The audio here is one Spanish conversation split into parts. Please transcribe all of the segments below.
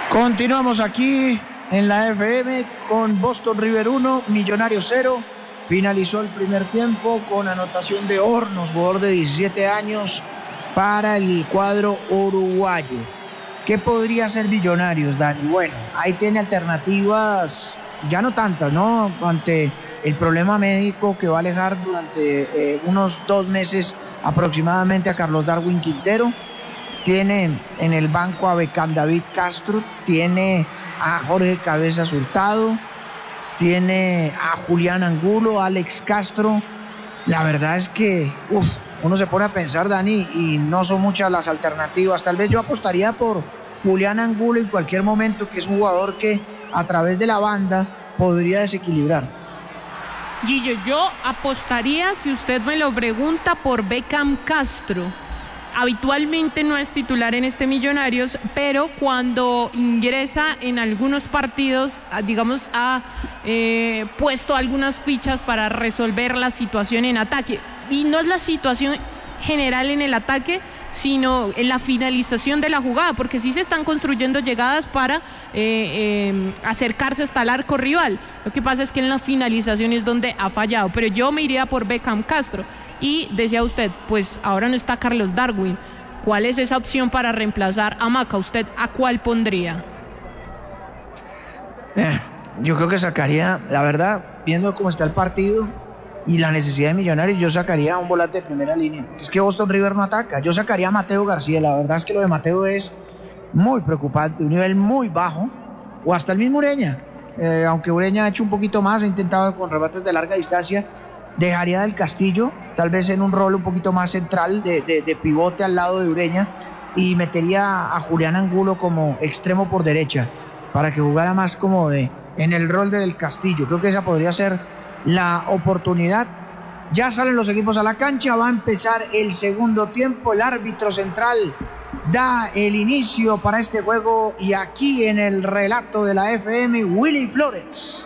Continuamos aquí en la FM con Boston River 1, Millonarios 0. Finalizó el primer tiempo con anotación de Hornos, jugador de 17 años para el cuadro uruguayo. ¿Qué podría hacer Millonarios, Dani? Bueno, ahí tiene alternativas, ya no tantas, ¿no? Ante el problema médico que va a alejar durante unos 2 meses aproximadamente a Carlos Darwin Quintero. Tiene en el banco a Beckham David Castro, tiene a Jorge Cabezas Hurtado, tiene a Julián Angulo, Alex Castro. La verdad es que uno se pone a pensar, Dani, y no son muchas las alternativas. Tal vez yo apostaría por Julián Angulo en cualquier momento, que es un jugador que a través de la banda podría desequilibrar. Guillo, yo apostaría, si usted me lo pregunta, por Beckham Castro. Habitualmente no es titular en este Millonarios, pero cuando ingresa en algunos partidos, digamos, ha puesto algunas fichas para resolver la situación en ataque. Y no es la situación general en el ataque, sino en la finalización de la jugada, porque sí se están construyendo llegadas para acercarse hasta el arco rival. Lo que pasa es que en la finalización es donde ha fallado, pero yo me iría por Beckham Castro. Y decía usted, pues ahora no está Carlos Darwin. ¿Cuál es esa opción para reemplazar a Maca? ¿Usted a cuál pondría? Yo creo que sacaría, la verdad, viendo cómo está el partido y la necesidad de Millonarios, yo sacaría a un volante de primera línea. Es que Boston River no ataca. Yo sacaría a Mateo García. La verdad es que lo de Mateo es muy preocupante, un nivel muy bajo. O hasta el mismo Ureña. Aunque Ureña ha hecho un poquito más, ha intentado con rebates de larga distancia. Dejaría del Castillo, tal vez en un rol un poquito más central, de pivote al lado de Ureña, y metería a Julián Angulo como extremo por derecha, para que jugara más como en el rol del Castillo. Creo que esa podría ser la oportunidad. Ya salen los equipos a la cancha, va a empezar el segundo tiempo, el árbitro central da el inicio para este juego, y aquí en el relato de la FM, Willy Flores.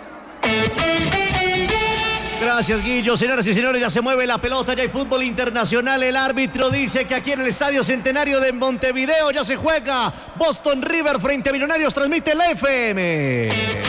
Gracias, Guillo. Señoras y señores, ya se mueve la pelota, ya hay fútbol internacional. El árbitro dice que aquí en el Estadio Centenario de Montevideo ya se juega Boston River frente a Millonarios. Transmite la FM.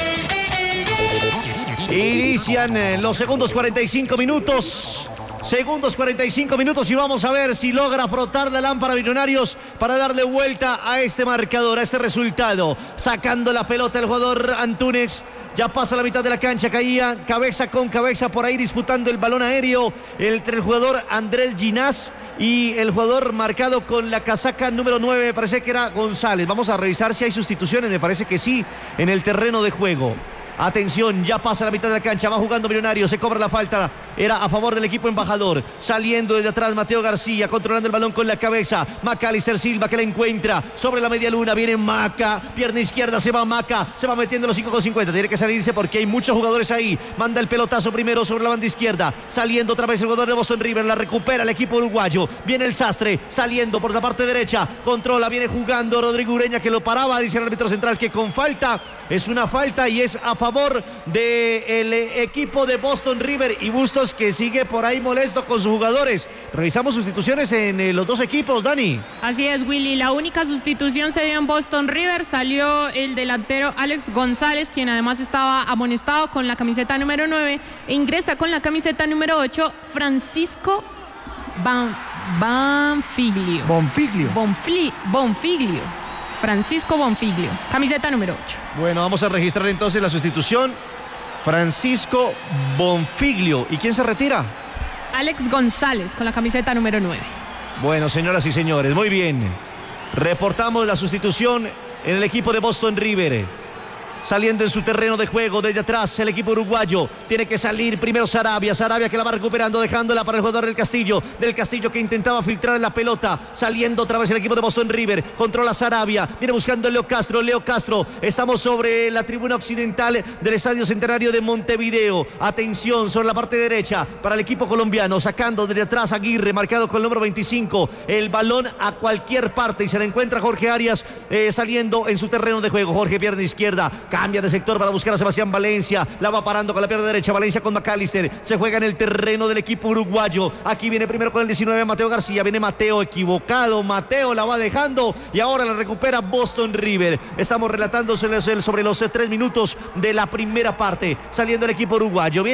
Inician los segundos 45 minutos. Segundos 45 minutos y vamos a ver si logra frotar la lámpara Millonarios para darle vuelta a este marcador, a este resultado. Sacando la pelota el jugador Antúnez. Ya pasa la mitad de la cancha, caía cabeza con cabeza por ahí disputando el balón aéreo entre el jugador Andrés Ginás y el jugador marcado con la casaca número 9, me parece que era González. Vamos a revisar si hay sustituciones, me parece que sí, en el terreno de juego. Atención, ya pasa la mitad de la cancha, va jugando Millonarios, se cobra la falta, era a favor del equipo embajador. Saliendo desde atrás Mateo García, controlando el balón con la cabeza. Macalister Silva que la encuentra sobre la media luna, viene Maca, pierna izquierda, se va Maca, se va metiendo los 5,50, tiene que salirse porque hay muchos jugadores ahí. Manda el pelotazo primero sobre la banda izquierda, saliendo otra vez el jugador de Boston River, la recupera el equipo uruguayo. Viene el Sastre, saliendo por la parte derecha, controla, viene jugando Rodrigo Ureña que lo paraba, dice el árbitro central que con falta, es una falta y es a favor del equipo de Boston River, y Bustos que sigue por ahí molesto con sus jugadores. Revisamos sustituciones en los dos equipos, Dani. Así es, Willy, la única sustitución se dio en Boston River, salió el delantero Alex González, quien además estaba amonestado con la camiseta número 9, e ingresa con la camiseta número 8 Francisco Bonfiglio. Francisco Bonfiglio, camiseta número 8. Bueno, vamos a registrar entonces la sustitución. Francisco Bonfiglio. ¿Y quién se retira? Alex González con la camiseta número 9. Bueno, señoras y señores, muy bien. Reportamos la sustitución en el equipo de Boston River. Saliendo en su terreno de juego desde atrás el equipo uruguayo. Tiene que salir primero Sarabia que la va recuperando, dejándola para el jugador del Castillo que intentaba filtrar la pelota. Saliendo otra vez el equipo de Boston River, controla Sarabia, viene buscando Leo Castro. Estamos sobre la tribuna occidental del Estadio Centenario de Montevideo. Atención sobre la parte derecha para el equipo colombiano, sacando desde atrás Aguirre, marcado con el número 25, el balón a cualquier parte y se la encuentra Jorge Arias, saliendo en su terreno de juego. Jorge, pierna izquierda, Cambia de sector para buscar a Sebastián Valencia. La va parando con la pierna derecha. Valencia con McAllister. Se juega en el terreno del equipo uruguayo. Aquí viene primero con el 19 Mateo García. Viene Mateo equivocado. Mateo la va dejando y ahora la recupera Boston River. Estamos relatando sobre los 3 minutos de la primera parte. Saliendo el equipo uruguayo.